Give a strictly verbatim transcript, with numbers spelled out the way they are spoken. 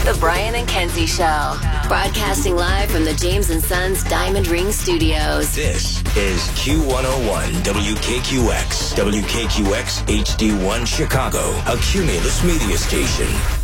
The Brian and Kenzie Show. Broadcasting live from the James and Sons Diamond Ring Studios. This is Q one oh one W K Q X. W K Q X H D one Chicago. A Cumulus media station.